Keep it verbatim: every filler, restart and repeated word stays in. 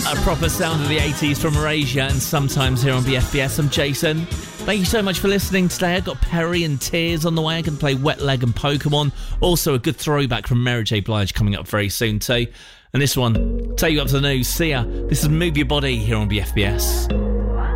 A proper sound of the eighties from Erasure and Sometimes here on B F B S. I'm Jason. Thank you so much for listening today. I've got Perry and Tears on the way. I can play Wet Leg and Pokemon. Also a good throwback from Mary J. Blige coming up very soon too. And this one, take you up to the news. See ya. This is Move Your Body here on B F B S.